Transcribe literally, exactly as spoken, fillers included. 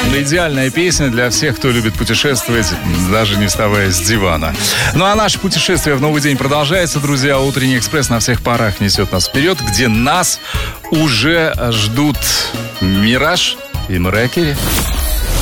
Идеальная песня для всех, кто любит путешествовать, даже не вставая с дивана. Ну а наше путешествие в новый день продолжается, друзья. Утренний экспресс на всех парах несет нас вперед, где нас уже ждут Мираж и Мэрайя Керри.